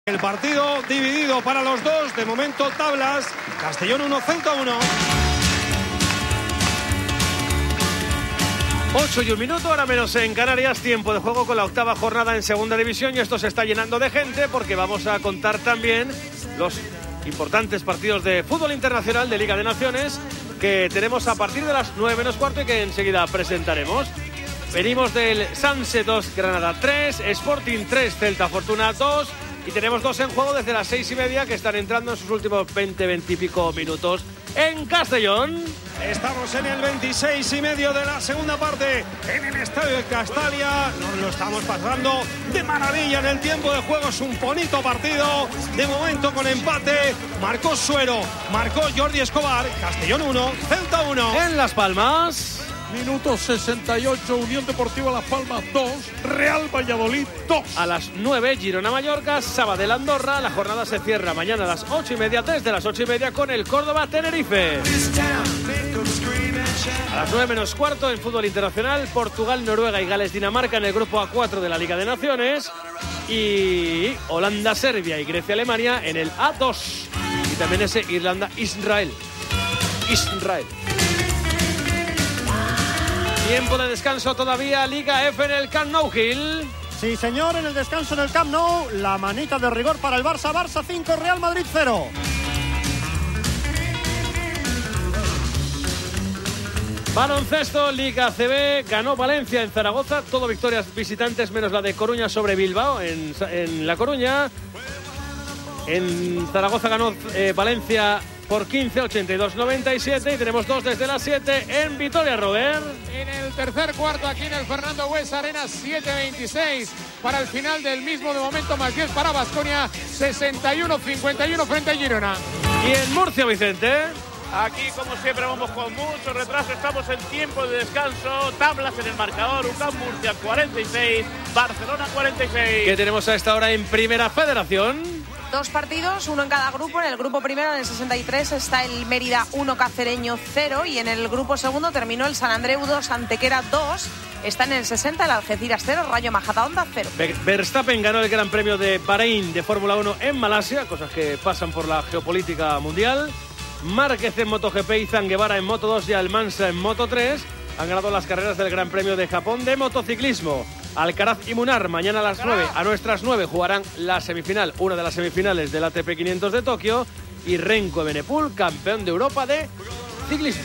El partido dividido para los dos, de momento tablas, Castellón 1, Celta 1. 8:01, ahora menos en Canarias, tiempo de juego con la octava jornada en segunda división y esto se está llenando de gente porque vamos a contar también los importantes partidos de fútbol internacional de Liga de Naciones que tenemos a partir de las 9 menos cuarto y que enseguida presentaremos. Venimos del Sanse 2, Granada 3, Sporting 3, Celta Fortuna 2 y tenemos dos en juego desde las 6:30 que están entrando en sus últimos 20 y pico minutos en Castellón. Estamos en el 26:30 de la segunda parte en el estadio de Castalia. Nos lo estamos pasando de maravilla en el tiempo de juego. Es un bonito partido. De momento con empate. Marcó Suero, marcó Jordi Escobar. Castellón 1, Celta 1. En Las Palmas. Minuto 68, Unión Deportiva Las Palmas 2, Real Valladolid 2. A las 9, Girona-Mallorca, Sabadell Andorra. La jornada se cierra mañana a las 8:30, desde las 8:30 con el Córdoba-Tenerife. A las 9 menos cuarto en fútbol internacional, Portugal, Noruega y Gales-Dinamarca en el grupo A4 de la Liga de Naciones. Y Holanda, Serbia y Grecia-Alemania en el A2. Y también ese Irlanda-Israel. Tiempo de descanso todavía, Liga F en el Camp Nou, Gil. Sí, señor, en el descanso en el Camp Nou, la manita de rigor para el Barça. Barça 5, Real Madrid 0. Baloncesto, Liga CB, ganó Valencia en Zaragoza, todo victorias visitantes menos la de Coruña sobre Bilbao en La Coruña. En Zaragoza ganó Valencia por 15, 82-97 y tenemos dos desde las 7 en Vitoria, Robert. En el tercer cuarto aquí en el Fernando Buesa Arena, 7:26 para el final del mismo, de momento más 10 para Baskonia, 61-51 frente a Girona. Y en Murcia, Vicente. Aquí, como siempre, vamos con mucho retraso. Estamos en tiempo de descanso. Tablas en el marcador. UCAM Murcia 46, Barcelona 46. ¿Qué tenemos a esta hora en Primera Federación? Dos partidos, uno en cada grupo. En el grupo primero, en el 63, está el Mérida 1, Cacereño 0. Y en el grupo segundo terminó el San Andreu 2, Antequera 2. Está en el 60 el Algeciras 0, Rayo Majadahonda 0. Verstappen ganó el Gran Premio de Bahrein de Fórmula 1 en Malasia, cosas que pasan por la geopolítica mundial. Márquez en MotoGP y Zanguevara en Moto2 y Almansa en Moto3 han ganado las carreras del Gran Premio de Japón de motociclismo. Alcaraz y Munar mañana a las 9, a nuestras 9, jugarán la semifinal, una de las semifinales del ATP 500 de Tokio, y Renko Evenepoel, campeón de Europa de ciclismo.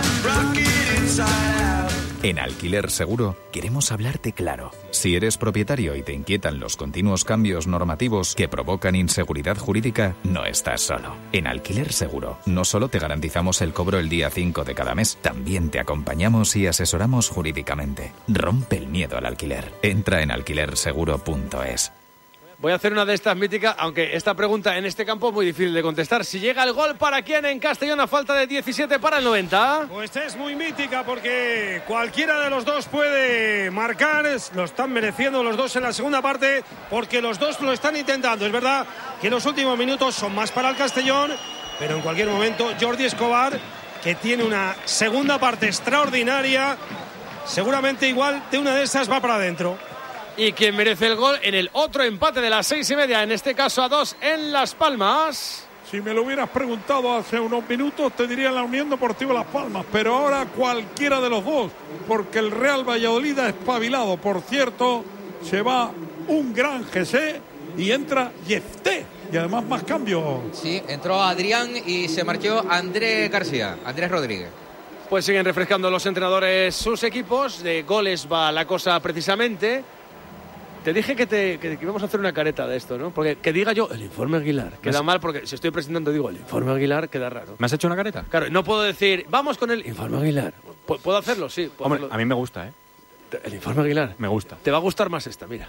En Alquiler Seguro queremos hablarte claro. Si eres propietario y te inquietan los continuos cambios normativos que provocan inseguridad jurídica, no estás solo. En Alquiler Seguro no solo te garantizamos el cobro el día 5 de cada mes, también te acompañamos y asesoramos jurídicamente. Rompe el miedo al alquiler. Entra en alquilerseguro.es. Voy a hacer una de estas míticas, aunque esta pregunta en este campo es muy difícil de contestar. Si llega el gol, ¿para quién en Castellón a falta de 17 para el 90? Pues es muy mítica porque cualquiera de los dos puede marcar. Lo están mereciendo los dos en la segunda parte porque los dos lo están intentando. Es verdad que los últimos minutos son más para el Castellón, pero en cualquier momento Jordi Escobar, que tiene una segunda parte extraordinaria, seguramente igual de una de esas va para adentro. Y quien merece el gol en el otro empate de las 6:30, en este caso a 2 en Las Palmas. Si me lo hubieras preguntado hace unos minutos, te diría la Unión Deportiva Las Palmas, pero ahora cualquiera de los dos, porque el Real Valladolid ha espabilado. Por cierto, se va un gran GC y entra Yefté. Y además más cambios. Sí, entró Adrián y se marchó Andrés Rodríguez. Pues siguen refrescando los entrenadores sus equipos. De goles va la cosa precisamente. Te dije que íbamos a hacer una careta de esto, ¿no? Porque que diga yo el informe Aguilar queda mal, porque si estoy presentando digo el informe Aguilar queda raro. ¿Me has hecho una careta? Claro, no puedo decir vamos con el informe Aguilar. ¿Puedo hacerlo? Sí. Hombre, hacerlo. A mí me gusta, ¿eh? El informe Aguilar. Me gusta. Te va a gustar más esta, mira.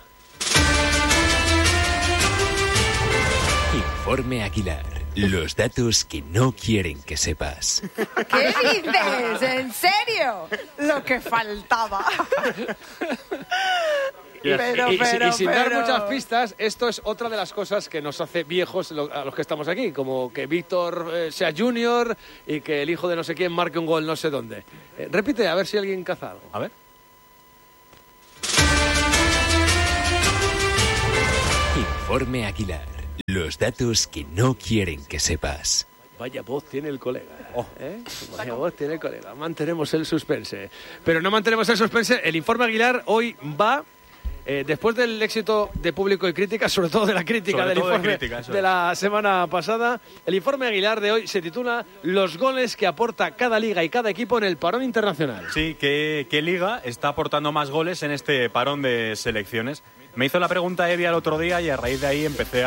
Informe Aguilar. Los datos que no quieren que sepas. ¿Qué dices? ¿En serio? Lo que faltaba. Y sin dar muchas pistas, esto es otra de las cosas que nos hace viejos a los que estamos aquí, como que Víctor sea junior y que el hijo de no sé quién marque un gol no sé dónde. Repite, a ver si alguien caza algo. A ver. Informe Aguilar. Los datos que no quieren que sepas. Vaya voz tiene el colega. Vaya voz tiene el colega. Mantenemos el suspense. Pero no mantenemos el suspense. El informe Aguilar hoy va... después del éxito de público y crítica, sobre todo de la crítica del informe de la semana pasada, el informe Aguilar de hoy se titula Los goles que aporta cada liga y cada equipo en el parón internacional. Sí, ¿qué liga está aportando más goles en este parón de selecciones? Me hizo la pregunta Evi el otro día y a raíz de ahí empecé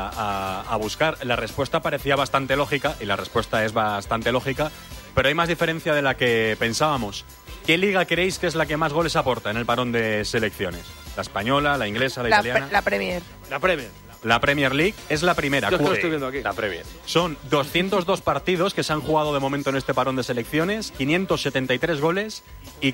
a buscar. La respuesta parecía bastante lógica, y la respuesta es bastante lógica, pero hay más diferencia de la que pensábamos. ¿Qué liga creéis que es la que más goles aporta en el parón de selecciones? ¿La española, la inglesa, la italiana? La Premier. La Premier. La Premier League es la primera. Yo estoy viendo aquí. La Premier. Son 202 partidos que se han jugado de momento en este parón de selecciones, 573 goles y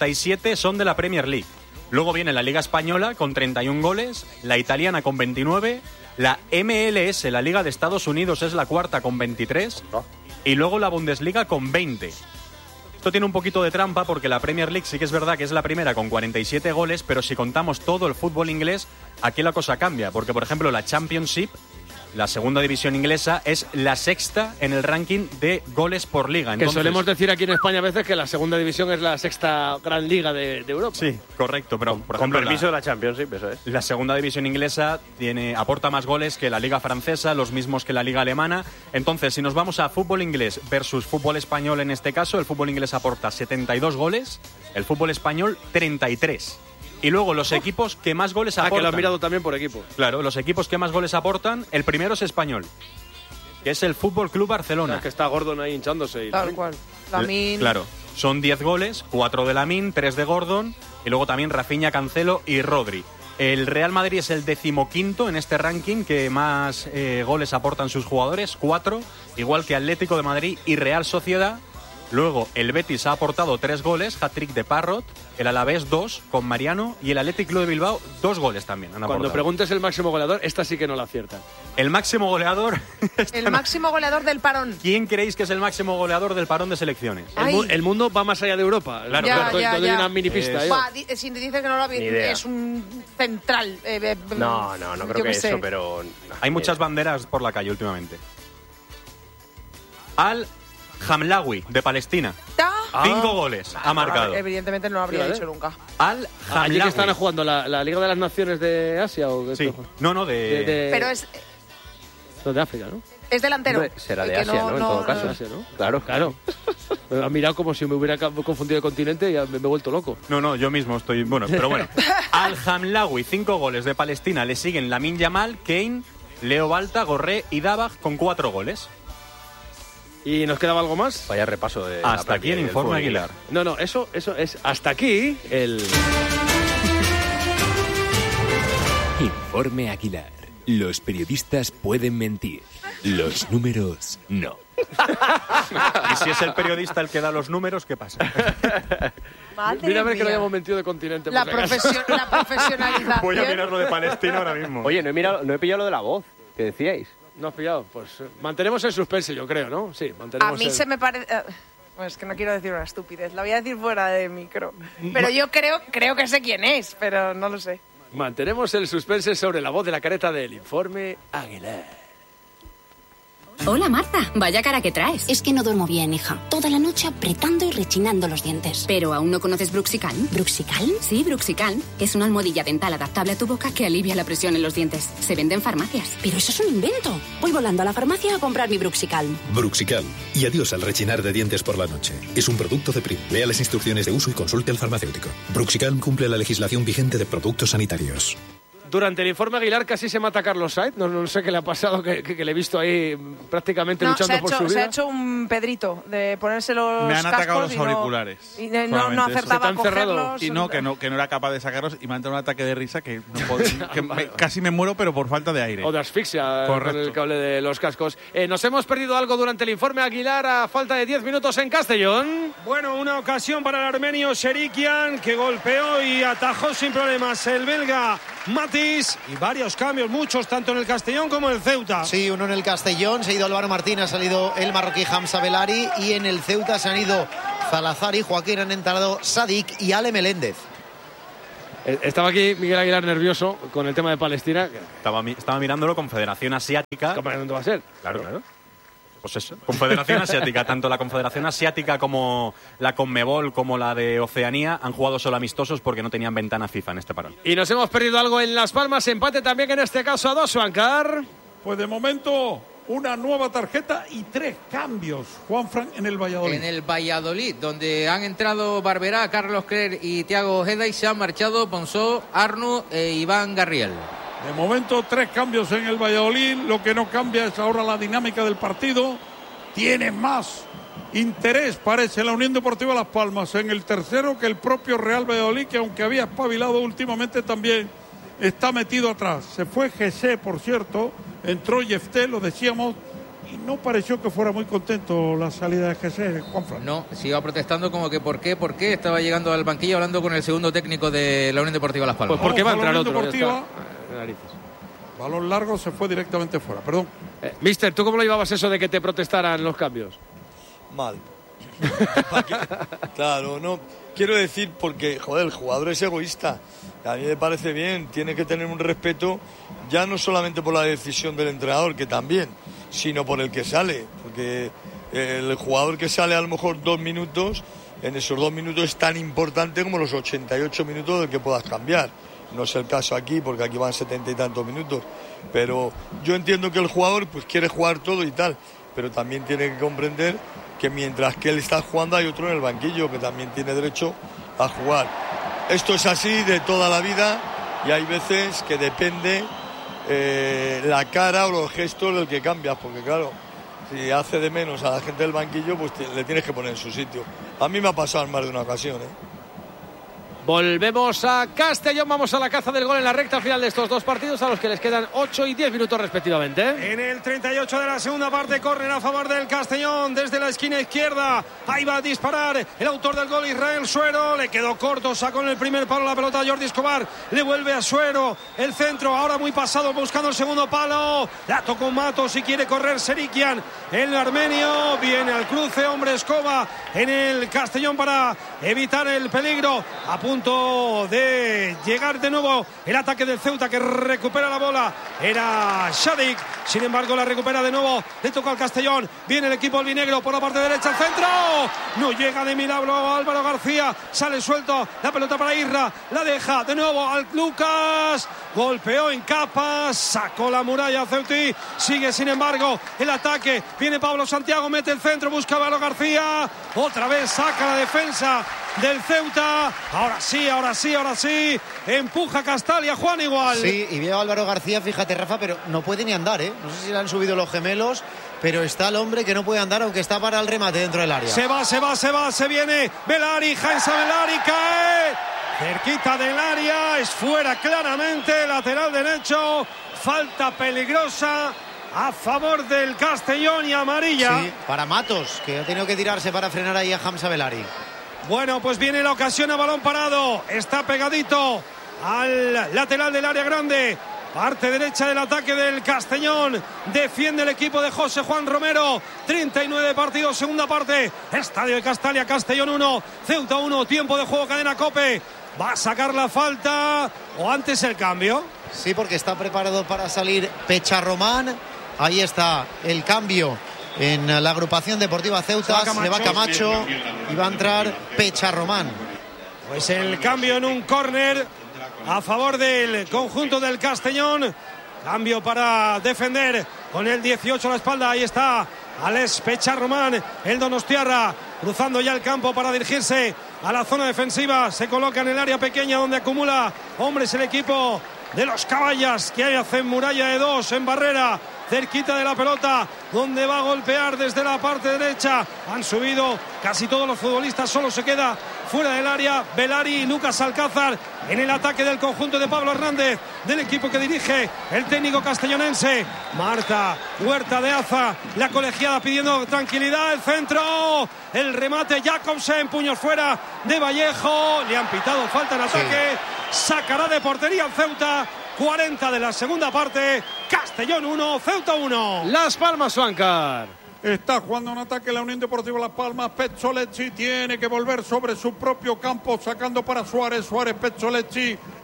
47 son de la Premier League. Luego viene la Liga Española con 31 goles, la italiana con 29, la MLS, la Liga de Estados Unidos, es la cuarta con 23 y luego la Bundesliga con 20. Esto tiene un poquito de trampa porque la Premier League sí que es verdad que es la primera con 47 goles, pero si contamos todo el fútbol inglés, aquí la cosa cambia, porque por ejemplo la Championship, la segunda división inglesa, es la sexta en el ranking de goles por liga. Entonces, que solemos decir aquí en España a veces que la segunda división es la sexta gran liga de Europa. Sí, correcto, pero por ejemplo con permiso de la Championship, eso es. La segunda división inglesa aporta más goles que la liga francesa, los mismos que la liga alemana. Entonces, si nos vamos a fútbol inglés versus fútbol español en este caso, el fútbol inglés aporta 72 goles, el fútbol español 33. Y luego los equipos que más goles aportan. Que lo has mirado también por equipo. Claro, los equipos que más goles aportan, el primero es español, que es el Fútbol Club Barcelona. O sea, que está Gordon ahí hinchándose. Tal cual. Lamine. Claro, son 10 goles, 4 de Lamine, 3 de Gordon, y luego también Rafinha, Cancelo y Rodri. El Real Madrid es el 15º en este ranking que más goles aportan sus jugadores, 4, igual que Atlético de Madrid y Real Sociedad. Luego el Betis ha aportado 3 goles, hat-trick de Parrot, el Alavés 2 con Mariano y el Athletic Club de Bilbao 2 goles también han aportado. Cuando preguntes el máximo goleador, esta sí que no la aciertan. El máximo goleador... El máximo goleador del parón. ¿Quién creéis que es el máximo goleador del parón de selecciones? El mundo va más allá de Europa. Claro, ya, claro. ya. Doy una mini pista. Si te dice que no lo vi, es un central. No creo que eso, pero... Hay muchas banderas por la calle últimamente. Al-Hamlawi, de Palestina. 5 goles ha marcado. Evidentemente no lo habría dicho nunca. Al-Hamlawi. ¿Allí que están jugando la Liga de las Naciones de Asia? ¿O qué? Sí. No, de... Pero es... de África, ¿no? Es delantero. Será de Asia, ¿no? En todo caso. Asia, ¿no? Claro. Ha mirado como si me hubiera confundido de continente y me he vuelto loco. No, yo mismo estoy... Bueno, pero bueno. Al-Hamlawi, 5 goles de Palestina. Le siguen Lamine Yamal, Kane, Leo Balta, Gorré y Dabag con 4 goles. ¿Y nos quedaba algo más? Vaya repaso de... Hasta aquí el informe Aguilar. No, eso es... Hasta aquí el... Informe Aguilar. Los periodistas pueden mentir. Los números, no. Y si es el periodista el que da los números, ¿qué pasa? Mira a ver que no hayamos mentido de continente. La profesionalidad. Voy a mirar lo de Palestina ahora mismo. Oye, no he pillado lo de la voz que decíais. ¿No has pillado? Pues mantenemos el suspense, yo creo, ¿no? Sí, mantenemos A mí se me parece... Pues que no quiero decir una estupidez, la voy a decir fuera de micro. Pero yo creo que sé quién es, pero no lo sé. Mantenemos el suspense sobre la voz de la careta del informe Aguilar. Hola Marta, vaya cara que traes. Es que no duermo bien, hija. Toda la noche apretando y rechinando los dientes. ¿Pero aún no conoces Bruxicalm? ¿Bruxicalm? Sí, Bruxicalm. Es una almohadilla dental adaptable a tu boca que alivia la presión en los dientes. Se vende en farmacias. Pero eso es un invento. Voy volando a la farmacia a comprar mi Bruxicalm. Bruxicalm. Y adiós al rechinar de dientes por la noche. Es un producto de Prim. Lea las instrucciones de uso y consulte al farmacéutico. Bruxicalm cumple la legislación vigente de productos sanitarios. Durante el informe Aguilar casi se mata a Carlos Sainz. No sé qué le ha pasado, que le he visto ahí prácticamente luchando por su vida. Se ha hecho un Pedrito de ponerse los cascos. Me han atacado los auriculares. Y no acertaba a cogerlos. Y que no era capaz de sacarlos y me ha entrado un ataque de risa que casi me muero, pero por falta de aire. O de asfixia. Correcto. Con el cable de los cascos. Nos hemos perdido algo durante el informe Aguilar a falta de 10 minutos en Castellón. Bueno, una ocasión para el armenio Sherikian, que golpeó y atajó sin problemas el belga Matis, y varios cambios, muchos, tanto en el Castellón como en el Ceuta. Sí, uno en el Castellón, se ha ido Álvaro Martín, ha salido el marroquí Hamza Belari, y en el Ceuta se han ido Zalazar y Joaquín, han entrado Sadik y Ale Meléndez. Estaba aquí Miguel Aguilar nervioso con el tema de Palestina. Estaba mirándolo Confederación Asiática. ¿Dónde va a ser? Claro. Pues eso, Confederación Asiática. Tanto la Confederación Asiática como la Conmebol como la de Oceanía han jugado solo amistosos porque no tenían ventana FIFA en este parón. Y nos hemos perdido algo en Las Palmas. Empate también en este caso a 2, Juancar. Pues de momento una nueva tarjeta y 3 cambios, Juanfran, en el Valladolid. En el Valladolid, donde han entrado Barberá, Carlos Cler y Thiago Ojeda, y se han marchado Ponsó, Arnu e Iván Garriel. De momento 3 cambios en el Valladolid. Lo que no cambia es ahora la dinámica del partido. Tiene más interés, parece, la Unión Deportiva Las Palmas en el tercero que el propio Real Valladolid, que aunque había espabilado últimamente también está metido atrás. Se fue Jesse, por cierto, entró Yefté, lo decíamos, y no pareció que fuera muy contento la salida de Jesse, Juanfran. No, se iba protestando como que ¿por qué? Estaba llegando al banquillo hablando con el segundo técnico de la Unión Deportiva Las Palmas. Pues porque va a entrar otro. Balón largo, se fue directamente fuera, perdón. Mister, ¿tú cómo lo llevabas eso de que te protestaran los cambios? Mal. Claro, no. Quiero decir, porque, joder, el jugador es egoísta. A mí me parece bien, tiene que tener un respeto, ya no solamente por la decisión del entrenador, que también, sino por el que sale. Porque el jugador que sale a lo mejor 2 minutos, en esos 2 minutos es tan importante como los 88 minutos del que puedas cambiar. No es el caso aquí, porque aquí van 70 y tantos minutos. Pero yo entiendo que el jugador pues quiere jugar todo y tal, pero también tiene que comprender que mientras que él está jugando hay otro en el banquillo que también tiene derecho a jugar. Esto es así de toda la vida y hay veces que depende la cara o los gestos del que cambias, porque claro, si hace de menos a la gente del banquillo, pues le tienes que poner en su sitio. A mí me ha pasado en más de una ocasión, Volvemos a Castellón, vamos a la caza del gol en la recta final de estos 2 partidos a los que les quedan 8 y 10 minutos respectivamente. En el 38 de la segunda parte, córner a favor del Castellón desde la esquina izquierda. Ahí va a disparar el autor del gol, Israel Suero. Le quedó corto, sacó en el primer palo la pelota a Jordi Escobar. Le vuelve a Suero, el centro, ahora muy pasado buscando el segundo palo. La tocó Matos y quiere correr Serikian, el armenio. Viene al cruce, hombre Escoba en el Castellón para evitar el peligro. A punto de llegar de nuevo el ataque del Ceuta, que recupera la bola. Era Sadik, sin embargo la recupera de nuevo. Le toca al Castellón. Viene el equipo albinegro por la parte derecha, el centro. No llega de milagro Álvaro García. Sale suelto la pelota para Irra. La deja de nuevo al Lucas. Golpeó en capas. Sacó la muralla Ceutí. Sigue sin embargo el ataque. Viene Pablo Santiago. Mete el centro. Busca Álvaro García. Otra vez saca la defensa del Ceuta. Ahora sí. Empuja Castalia, Juan, igual. Sí, y veo a Álvaro García, fíjate, Rafa, pero no puede ni andar, ¿eh? No sé si le han subido los gemelos, pero está el hombre que no puede andar, aunque está para el remate dentro del área. Se viene Belari, Jaensa Belari, cae cerquita del área, es fuera claramente, lateral derecho, falta peligrosa a favor del Castellón y amarilla. Sí, para Matos, que ha tenido que tirarse para frenar ahí a Hamza Belari. Bueno, pues viene la ocasión a balón parado. Está pegadito al lateral del área grande. Parte derecha del ataque del Castellón. Defiende el equipo de José Juan Romero. 39 partidos, segunda parte. Estadio de Castalia, Castellón 1, Ceuta 1. Tiempo de juego, cadena COPE. Va a sacar la falta o antes el cambio. Sí, porque está preparado para salir Pecharromán. Ahí está el cambio. En la agrupación deportiva Ceuta se va Camacho y va a entrar Pecharromán. Pues el cambio en un córner a favor del conjunto del Castellón. Cambio para defender con el 18 a la espalda. Ahí está Alex Pecharromán, el donostiarra, cruzando ya el campo para dirigirse a la zona defensiva. Se coloca en el área pequeña donde acumula hombres el equipo de los Caballas, que ahí hacen muralla de 2 en barrera, cerquita de la pelota, donde va a golpear desde la parte derecha. Han subido casi todos los futbolistas, solo se queda fuera del área Belari y Lucas Alcázar en el ataque del conjunto de Pablo Hernández, del equipo que dirige el técnico castellonense. Marta Huerta de Aza, la colegiada pidiendo tranquilidad, el centro, el remate, Jacobsen, puños fuera de Vallejo, le han pitado falta en ataque, sacará de portería el Ceuta. 40 de la segunda parte, Castellón 1, Ceuta 1. Las Palmas, Juancar. Está jugando un ataque la Unión Deportiva Las Palmas. Pezzolecci tiene que volver sobre su propio campo, sacando para Suárez. Suárez, Pezzolecci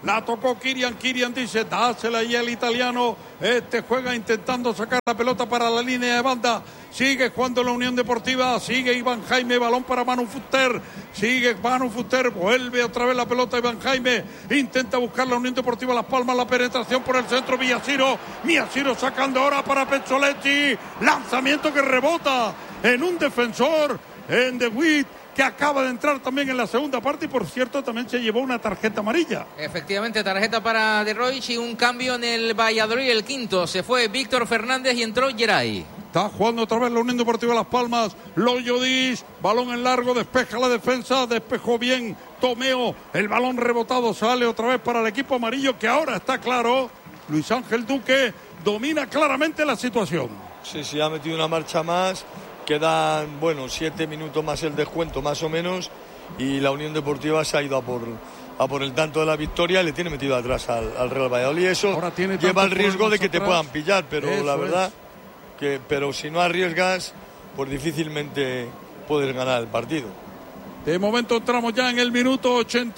La tocó Kirian dice, dásela ahí el italiano. Juega intentando sacar la pelota para la línea de banda. Sigue jugando la Unión Deportiva, sigue Iván Jaime, balón para Manu Fuster, sigue Manu Fuster, vuelve otra vez la pelota Iván Jaime, intenta buscar la Unión Deportiva Las Palmas, la penetración por el centro, Miyashiro sacando ahora para Pezzoletti, lanzamiento que rebota en un defensor, en De Witt, que acaba de entrar también en la segunda parte y por cierto también se llevó una tarjeta amarilla. Efectivamente, tarjeta para De Roich y un cambio en el Valladolid, el quinto. Se fue Víctor Fernández y entró Geray. Está jugando otra vez la Unión Deportiva Las Palmas. Loyodis, balón en largo, despeja la defensa, despejó bien Tomeo. El balón rebotado sale otra vez para el equipo amarillo que ahora está claro. Luis Ángel Duque domina claramente la situación. Sí, ha metido una marcha más. Quedan, 7 minutos más el descuento, más o menos. Y la Unión Deportiva se ha ido a por el tanto de la victoria. Le tiene metido atrás al Real Valladolid. Eso lleva el riesgo de que te puedan pillar. Pero eso la verdad... pero si no arriesgas, pues difícilmente puedes ganar el partido. De momento entramos ya en el minuto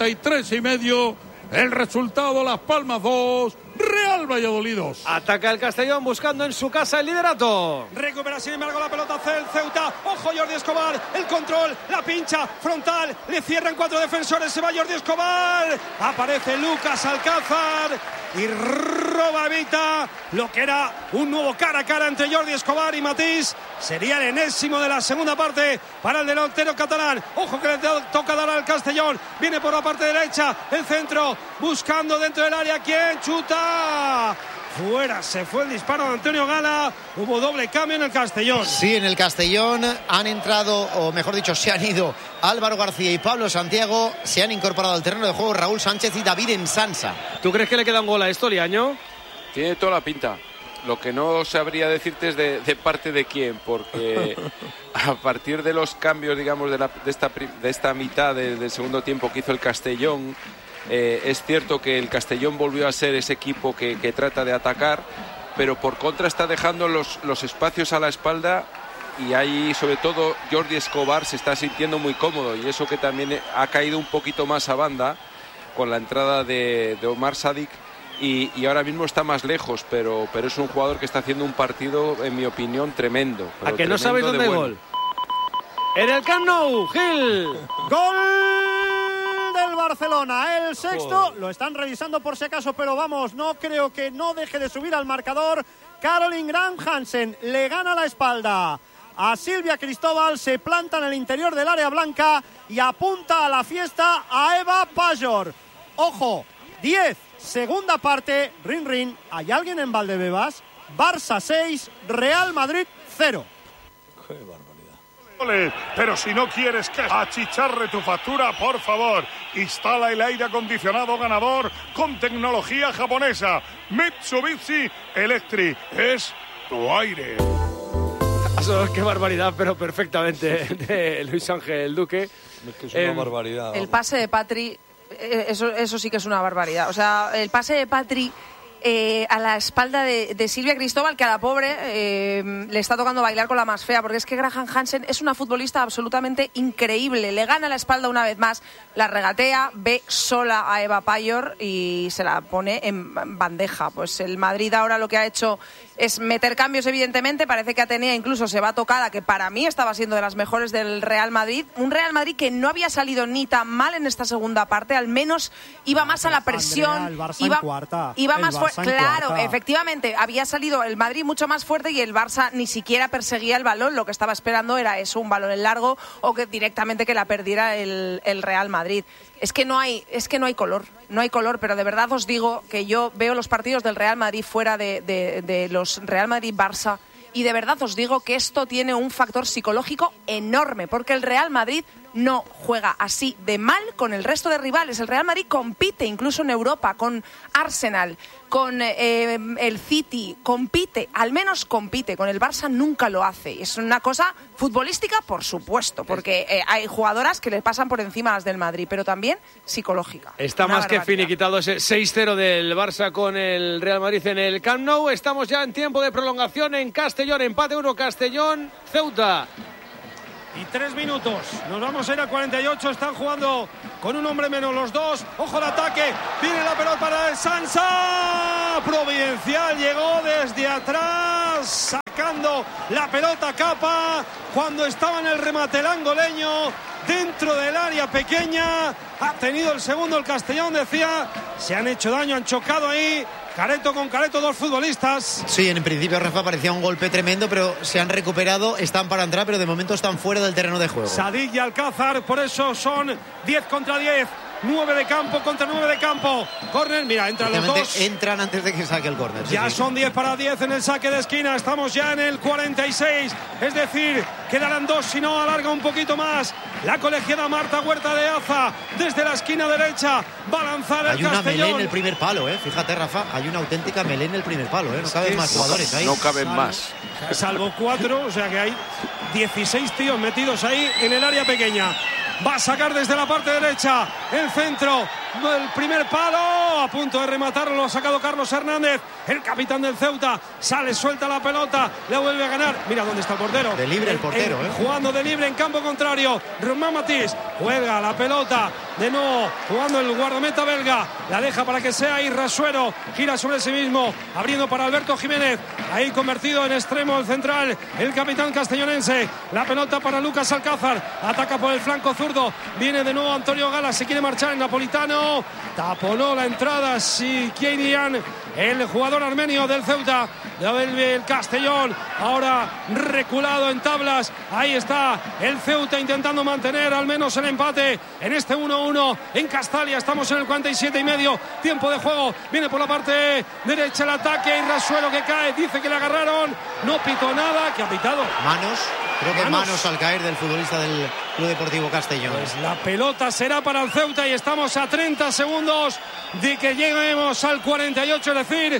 83.5. El resultado, Las Palmas 2, Real Valladolid 2. Ataca el Castellón buscando en su casa el liderato. Recupera sin embargo la pelota el Ceuta. Ojo Jordi Escobar, el control, la pincha frontal. Le cierran 4 defensores, se va Jordi Escobar. Aparece Lucas Alcázar y roba Evita lo que era un nuevo cara a cara entre Jordi Escobar y Matís. Sería el enésimo de la segunda parte para el delantero catalán. Ojo que le toca dar al Castellón. Viene por la parte derecha, el centro, buscando dentro del área. ¿Quién chuta? Fuera, se fue el disparo de Antonio Gala. Hubo doble cambio en el Castellón. Sí, en el Castellón han entrado, o mejor dicho, se han ido Álvaro García y Pablo Santiago. Se han incorporado al terreno de juego Raúl Sánchez y David Ensansa. ¿Tú crees que le queda un gol a esto, Liaño? Tiene toda la pinta. Lo que no sabría decirte es de parte de quién, porque a partir de los cambios, digamos, de esta mitad del segundo tiempo que hizo el Castellón, es cierto que el Castellón volvió a ser ese equipo que trata de atacar, pero por contra está dejando los espacios a la espalda y ahí sobre todo Jordi Escobar se está sintiendo muy cómodo y eso que también ha caído un poquito más a banda con la entrada de Omar Sadik. Y ahora mismo está más lejos, pero es un jugador que está haciendo un partido, en mi opinión, tremendo. ¿A que no sabéis dónde hay gol? En el Camp Nou, Gil. Gol del Barcelona, el sexto. Lo están revisando por si acaso, pero vamos, no creo que no deje de subir al marcador. Caroline Graham Hansen le gana la espalda a Silvia Cristóbal, se planta en el interior del área blanca y apunta a la fiesta a Eva Pajor. Ojo, 10. Segunda parte, rin. ¿Hay alguien en Valdebebas? Barça 6, Real Madrid 0. Qué barbaridad. Pero si no quieres que achicharre tu factura, por favor, instala el aire acondicionado ganador con tecnología japonesa. Mitsubishi Electric es tu aire. Qué barbaridad, pero perfectamente de Luis Ángel Duque. Es que es una barbaridad. El pase de Patri... Eso sí que es una barbaridad. O sea, el pase de Patri a la espalda de Silvia Cristóbal, que a la pobre le está tocando bailar con la más fea, porque es que Graham Hansen es una futbolista absolutamente increíble. Le gana la espalda una vez más, la regatea, ve sola a Eva Pajor y se la pone en bandeja. Pues el Madrid ahora lo que ha hecho es meter cambios, evidentemente. Parece que Atenea incluso se va tocada, que para mí estaba siendo de las mejores del Real Madrid. Un Real Madrid que no había salido ni tan mal en esta segunda parte, al menos iba más a la presión. Andrea, el Barça iba más fuerte. Claro, efectivamente, había salido el Madrid mucho más fuerte y el Barça ni siquiera perseguía el balón. Lo que estaba esperando era eso, un balón en largo o que directamente que la perdiera el Real Madrid. Es que no hay color, pero de verdad os digo que yo veo los partidos del Real Madrid fuera de los Real Madrid-Barça y de verdad os digo que esto tiene un factor psicológico enorme, porque el Real Madrid no juega así de mal con el resto de rivales. El Real Madrid compite incluso en Europa con Arsenal, con el City, compite, al menos compite. Con el Barça nunca lo hace. Es una cosa futbolística, por supuesto, porque hay jugadoras que le pasan por encima a las del Madrid, pero también psicológica. Está más que finiquitado ese 6-0 del Barça con el Real Madrid en el Camp Nou. Estamos ya en tiempo de prolongación en Castellón, empate 1 Castellón, Ceuta. y 3 minutos. Nos vamos a ir a 48. Están jugando con un hombre menos los dos. Ojo al ataque. Viene la pelota para el Sansa. Providencial llegó desde atrás, sacando la pelota Capa cuando estaba en el remate el angoleño. Dentro del área pequeña. Ha tenido el segundo el Castellón, decía. Se han hecho daño, han chocado ahí. Careto con Careto, dos futbolistas. Sí, en principio, Rafa, parecía un golpe tremendo, pero se han recuperado, están para entrar, pero de momento están fuera del terreno de juego. Sadik y Alcázar, por eso son 10 contra 10. 9 de campo contra 9 de campo. Córner, mira, entran los dos. Entran antes de que saque el córner. Ya sí. Son 10 para 10 en el saque de esquina. Estamos ya en el 46. Es decir, quedarán 2 si no alarga un poquito más. La colegiada Marta Huerta de Aza desde la esquina derecha va a lanzar el Castellón. Hay una melé en el primer palo, Fíjate, Rafa, hay una auténtica melé en el primer palo, No caben más jugadores ahí. No caben más. Salvo 4, o sea que hay 16 tíos metidos ahí en el área pequeña. Va a sacar desde la parte derecha el centro, el primer palo, a punto de rematarlo, lo ha sacado Carlos Hernández, el capitán del Ceuta, sale, suelta la pelota, le vuelve a ganar, mira dónde está el portero. De libre el portero, Jugando de libre en campo contrario, Román Matís, juega la pelota, de nuevo, jugando el guardameta belga, la deja para que sea Irrasuero, gira sobre sí mismo, abriendo para Alberto Jiménez, ahí convertido en extremo el central, el capitán castellonense, la pelota para Lucas Alcázar, ataca por el flanco zurdo, viene de nuevo Antonio Gala, se quiere marchar el napolitano, taponó la entrada Sikienian, el jugador armenio del Ceuta, del Castellón, ahora reculado en tablas, ahí está el Ceuta intentando mantener al menos el empate en este 1-1 en Castalia, estamos en el 47 y medio, tiempo de juego, viene por la parte derecha el ataque, Irrasuero que cae, dice que le agarraron, no pitó nada, que ha pitado. Manos. Creo que manos al caer del futbolista del Club Deportivo Castellón. Pues la pelota será para el Ceuta y estamos a 30 segundos de que lleguemos al 48, es decir,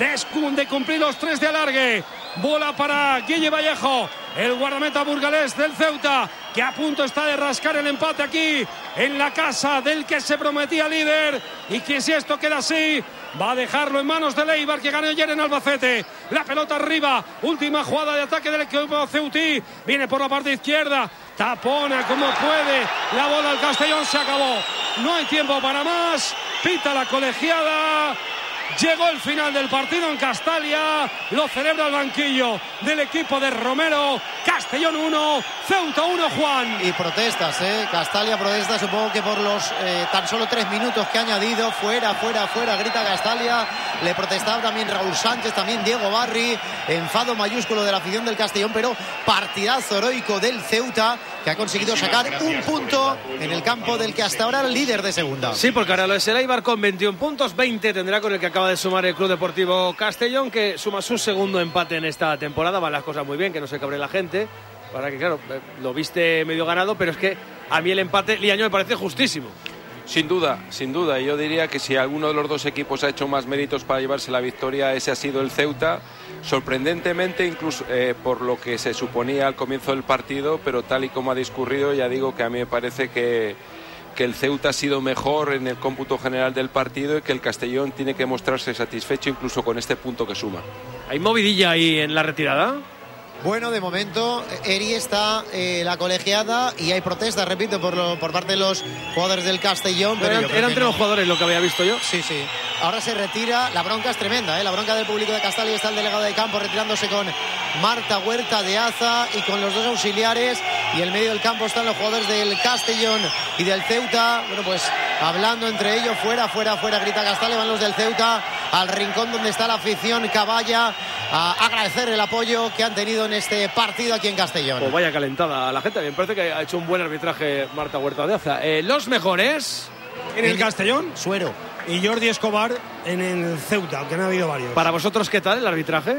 de cumplir los 3 de alargue. Bola para Guille Vallejo, el guardameta burgalés del Ceuta, que a punto está de rascar el empate aquí en la casa del que se prometía líder, y que si esto queda así va a dejarlo en manos de Leibar, que ganó ayer en Albacete. La pelota arriba, última jugada de ataque del equipo ceutí, viene por la parte izquierda, tapona como puede la bola al Castellón, se acabó, no hay tiempo para más, pita la colegiada. Llegó el final del partido en Castalia, lo celebra el banquillo del equipo de Romero. Castellón 1, Ceuta 1, Juan. Y protestas, Castalia protesta, supongo que por los tan solo 3 minutos que ha añadido. Fuera, grita Castalia. Le protestaba también Raúl Sánchez, también Diego Barri. Enfado mayúsculo de la afición del Castellón, pero partidazo heroico del Ceuta, que ha conseguido sacar un punto en el campo del que hasta ahora era el líder de segunda. Sí, porque ahora lo es el Eibar con 21 puntos, 20 tendrá con el que acaba de sumar el Club Deportivo Castellón, que suma su segundo empate en esta temporada. Van las cosas muy bien, que no se cabre la gente, para que, claro, lo viste medio ganado, pero es que a mí el empate Liaño me parece justísimo. Sin duda, y yo diría que si alguno de los dos equipos ha hecho más méritos para llevarse la victoria, ese ha sido el Ceuta, sorprendentemente, incluso por lo que se suponía al comienzo del partido, pero tal y como ha discurrido, ya digo que a mí me parece que el Ceuta ha sido mejor en el cómputo general del partido y que el Castellón tiene que mostrarse satisfecho incluso con este punto que suma. ¿Hay movidilla ahí en la retirada? Bueno, de momento Eri está la colegiada y hay protestas, repito, por parte de los jugadores del Castellón. Pero era entre los jugadores lo que había visto yo. Sí. Ahora se retira, la bronca es tremenda, la bronca del público de Castalia. Está el delegado de campo retirándose con Marta Huerta de Aza y con los dos auxiliares, y en medio del campo están los jugadores del Castellón y del Ceuta. Bueno, pues hablando entre ellos, fuera, grita Castalia. Van los del Ceuta al rincón donde está la afición caballa a agradecer el apoyo que han tenido en este partido aquí en Castellón. Pues vaya calentada la gente. Me parece que ha hecho un buen arbitraje Marta Huerta de Aza. Los mejores en el Castellón, Suero y Jordi Escobar en el Ceuta, aunque han habido varios. Para vosotros, ¿qué tal el arbitraje?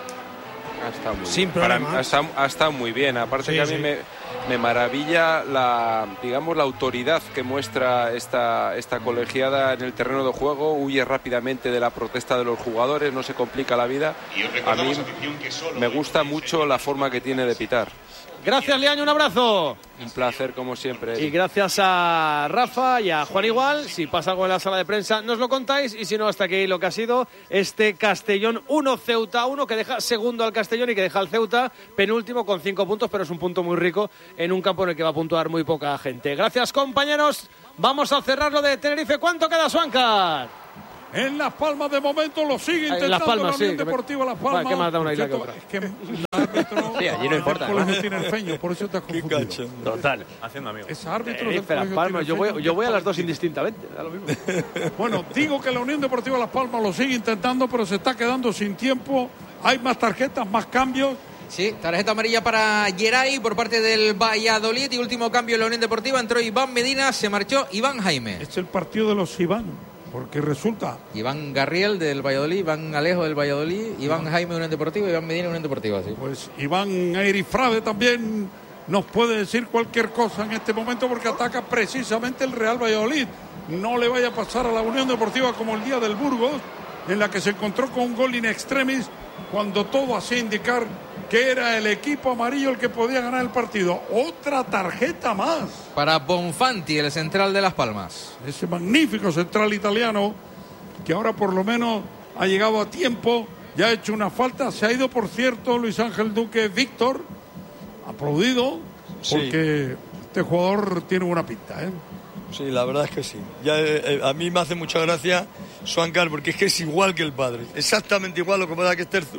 Ha estado muy Sin bien. problema. Ha estado muy bien. Aparte que a mí me maravilla la autoridad que muestra esta colegiada en el terreno de juego. Huye rápidamente de la protesta de los jugadores, no se complica la vida. A mí me gusta mucho la forma que tiene de pitar. Gracias, Leaño, un abrazo. Un placer, como siempre. Y gracias a Rafa y a Juan igual. Si pasa algo en la sala de prensa, nos lo contáis. Y si no, hasta aquí lo que ha sido este Castellón 1, Ceuta 1, que deja segundo al Castellón y que deja al Ceuta penúltimo con 5 puntos, pero es un punto muy rico en un campo en el que va a puntuar muy poca gente. Gracias, compañeros. Vamos a cerrar lo de Tenerife. ¿Cuánto queda, Suancar? En Las Palmas de momento lo sigue intentando Las Palmas, la Unión Deportiva Las Palmas. Vale, ¿qué más da una isla que otra? Es que el árbitro sí, allí no importa. Colegio Tinerfeño, por eso te has confundido. Total, haciendo amigos. Es árbitro Las Palmas, yo voy a las dos indistintamente. Da lo mismo. Bueno, digo que la Unión Deportiva Las Palmas lo sigue intentando, pero se está quedando sin tiempo. Hay más tarjetas, más cambios. Sí, tarjeta amarilla para Geray por parte del Valladolid. Y último cambio en la Unión Deportiva. Entró Iván Medina, se marchó Iván Jaime. Es el partido de los Iván, porque resulta... Iván Garriel del Valladolid, Iván Alejo del Valladolid, Iván Jaime Unión Deportiva, Iván Medina Unión Deportiva. Sí. Pues Iván Eirifrade también nos puede decir cualquier cosa en este momento, porque ataca precisamente el Real Valladolid. No le vaya a pasar a la Unión Deportiva como el día del Burgos, en la que se encontró con un gol in extremis, cuando todo hacía indicar que era el equipo amarillo el que podía ganar el partido. Otra tarjeta más para Bonfanti, el central de Las Palmas. Ese magnífico central italiano, que ahora por lo menos ha llegado a tiempo, ya ha hecho una falta. Se ha ido, por cierto, Luis Ángel Duque Víctor, aplaudido, porque este jugador tiene buena pinta, ¿eh? Sí, la verdad es que sí. Ya, a mí me hace mucha gracia Suancar, porque es que es igual que el padre. Exactamente igual, lo que pasa que este es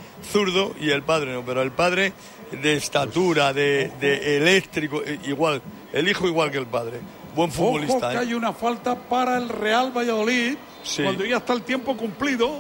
zurdo y el padre no, pero el padre de estatura, de eléctrico, igual. El hijo igual que el padre. Buen futbolista. Ojo que hay una falta para el Real Valladolid, cuando ya está el tiempo cumplido.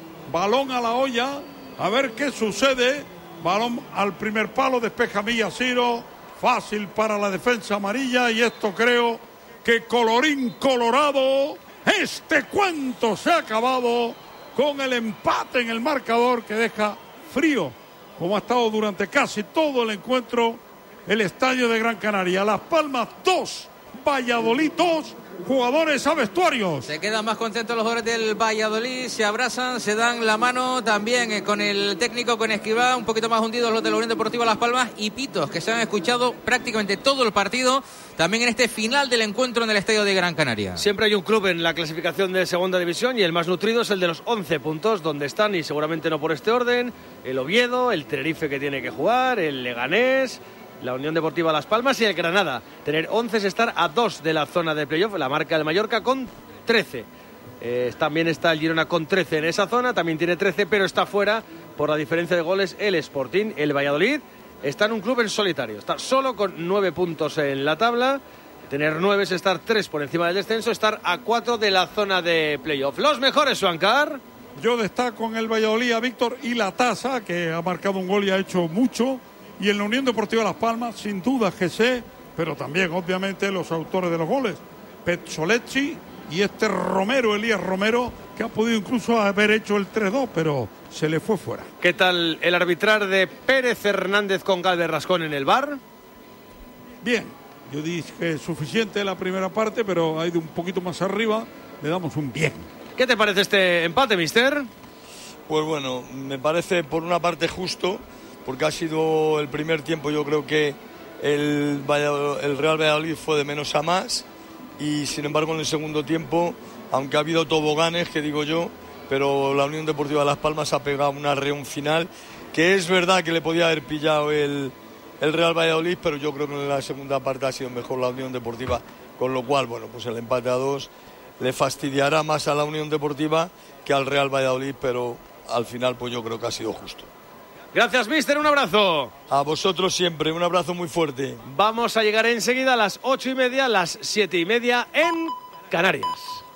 Balón a la olla, a ver qué sucede. Balón al primer palo, despeja Millaciro. Fácil para la defensa amarilla, y esto creo que colorín colorado, este cuento se ha acabado con el empate en el marcador que deja frío, como ha estado durante casi todo el encuentro, el estadio de Gran Canaria. Las Palmas 2, Valladolid 2, jugadores a vestuarios. Se quedan más contentos los jugadores del Valladolid, se abrazan, se dan la mano también con el técnico, con Escribá, un poquito más hundidos los de la Unión Deportiva Las Palmas, y pitos que se han escuchado prácticamente todo el partido, también en este final del encuentro en el estadio de Gran Canaria. Siempre hay un club en la clasificación de segunda división, y el más nutrido es el de los 11 puntos, donde están, y seguramente no por este orden, el Oviedo, el Tenerife que tiene que jugar, el Leganés, la Unión Deportiva Las Palmas y el Granada. Tener 11 es estar a 2 de la zona de playoff, la marca del Mallorca con 13. También está el Girona con 13 en esa zona, también tiene 13, pero está fuera por la diferencia de goles el Sporting. El Valladolid está en un club en solitario, está solo con 9 puntos en la tabla. Tener 9 es estar 3 por encima del descenso, estar a 4 de la zona de playoff. Los mejores, Suancar. Yo destaco en el Valladolid a Víctor y la Taza, que ha marcado un gol y ha hecho mucho. Y en la Unión Deportiva Las Palmas, sin duda Jesse, pero también, obviamente, los autores de los goles. Pezzolecci y este Romero, Elías Romero, que ha podido incluso haber hecho el 3-2, pero se le fue fuera. ¿Qué tal el arbitrar de Pérez Hernández con Galvez Rascón en el VAR? Bien, yo dije suficiente la primera parte, pero ha ido un poquito más arriba, le damos un bien. ¿Qué te parece este empate, mister? Pues bueno, me parece por una parte justo, porque ha sido el primer tiempo, yo creo que el Real Valladolid fue de menos a más, y sin embargo en el segundo tiempo, aunque ha habido toboganes, que digo yo, pero la Unión Deportiva de Las Palmas ha pegado un arreón final, que es verdad que le podía haber pillado el Real Valladolid, pero yo creo que en la segunda parte ha sido mejor la Unión Deportiva, con lo cual, bueno, pues el empate a 2 le fastidiará más a la Unión Deportiva que al Real Valladolid, pero al final pues yo creo que ha sido justo. Gracias, mister, un abrazo. A vosotros siempre, un abrazo muy fuerte. Vamos a llegar enseguida a las 8:30, las 7:30 en Canarias.